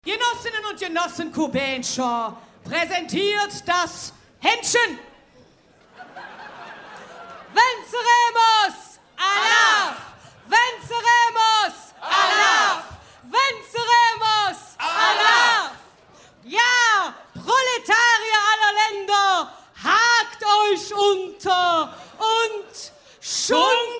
Genossinnen und Genossen Kubenscher präsentiert das Händchen. Venceremos! Allah! Venceremos! Allah! Venceremos! Allah! Ja, Proletarier aller Länder, hakt euch unter und schund